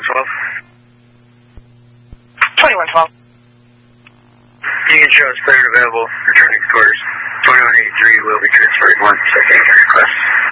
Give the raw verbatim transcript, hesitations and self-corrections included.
twelve. twenty-one twelve. Union shows cleared available. Returning to quarters. twenty-one eighty-three will be transferring one second class.